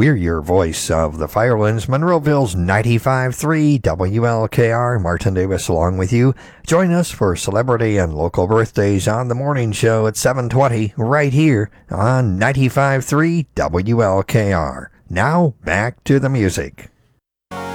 We're your voice of the Firelands, Monroeville's 95.3 WLKR. Martin Davis along with you. Join us for celebrity and local birthdays on the morning show at 7:20 right here on 95.3 WLKR. Now, back to the music.